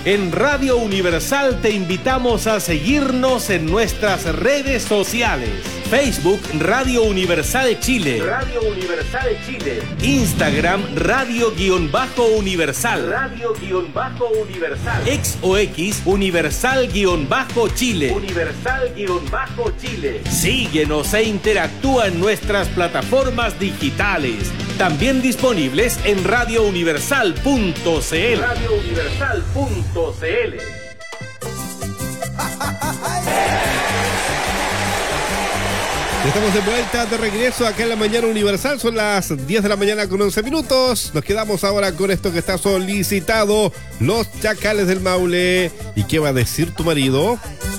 En Radio Universal te invitamos a seguirnos en nuestras redes sociales. Facebook Radio Universal Chile. Radio Universal Chile. Instagram Radio-Universal. Radio-Universal. X o X Universal-Chile. Universal-Chile. Síguenos e interactúa en nuestras plataformas digitales. También disponibles en radiouniversal.cl. Radiouniversal.cl. Estamos de vuelta, de regreso acá en la Mañana Universal. Son las 10 de la mañana con 11 minutos. Nos quedamos ahora con esto que está solicitado: Los Chacales del Maule. ¿Y qué va a decir tu marido?